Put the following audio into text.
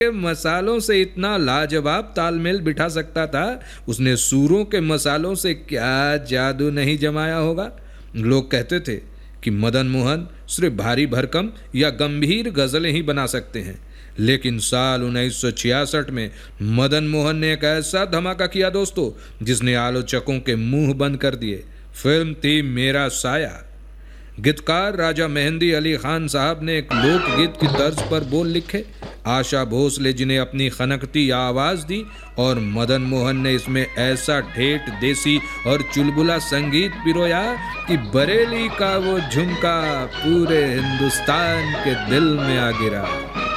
मसालों से इतना लाजवाब तालमेल बिठा सकता था, उसने सूरों के मसालों से क्या जादू नहीं जमाया होगा। लोग कहते थे कि मदन मोहन सिर्फ भारी भरकम या गंभीर गज़लें ही बना सकते हैं, लेकिन साल 1966 में मदन मोहन ने एक ऐसा धमाका किया दोस्तों, जिसने आलोचकों के मुंह बंद कर दिए। फिल्म थी मेरा साया। गीतकार राजा मेहंदी अली खान साहब ने एक लोकगीत की तर्ज पर बोल लिखे, आशा भोसले जी ने अपनी खनकती आवाज़ दी और मदन मोहन ने इसमें ऐसा ठेठ देसी और चुलबुला संगीत पिरोया कि बरेली का वो झुमका पूरे हिंदुस्तान के दिल में आ गिरा।